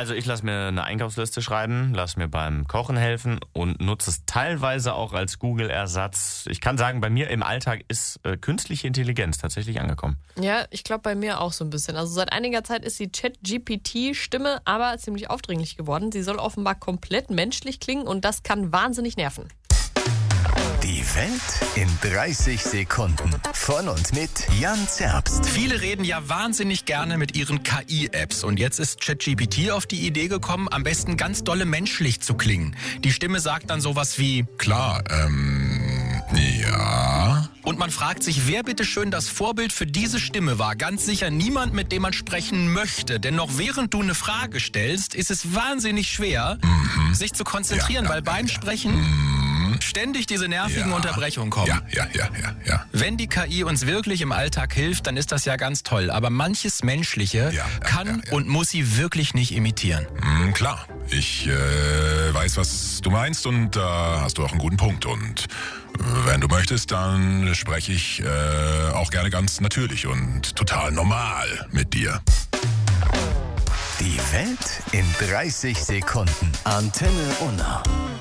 Also ich lasse mir eine Einkaufsliste schreiben, lasse mir beim Kochen helfen und nutze es teilweise auch als Google-Ersatz. Ich kann sagen, bei mir im Alltag ist künstliche Intelligenz tatsächlich angekommen. Ja, ich glaube bei mir auch so ein bisschen. Also seit einiger Zeit ist die Chat-GPT-Stimme aber ziemlich aufdringlich geworden. Sie soll offenbar komplett menschlich klingen und das kann wahnsinnig nerven. Die Welt in 30 Sekunden. Von und mit Jan Zerbst. Viele reden ja wahnsinnig gerne mit ihren KI-Apps. Und jetzt ist ChatGPT auf die Idee gekommen, am besten ganz dolle menschlich zu klingen. Die Stimme sagt dann sowas wie: Klar, ja. Und man fragt sich, wer bitteschön das Vorbild für diese Stimme war. Ganz sicher niemand, mit dem man sprechen möchte. Denn noch während du eine Frage stellst, ist es wahnsinnig schwer, sich zu konzentrieren, weil beim Sprechen ständig diese nervigen Unterbrechungen kommen. Ja. Wenn die KI uns wirklich im Alltag hilft, dann ist das ja ganz toll. Aber manches Menschliche kann und muss sie wirklich nicht imitieren. Klar, ich weiß, was du meinst und da hast du auch einen guten Punkt. Und wenn du möchtest, dann spreche ich auch gerne ganz natürlich und total normal mit dir. Die Welt in 30 Sekunden. Antenne Unna.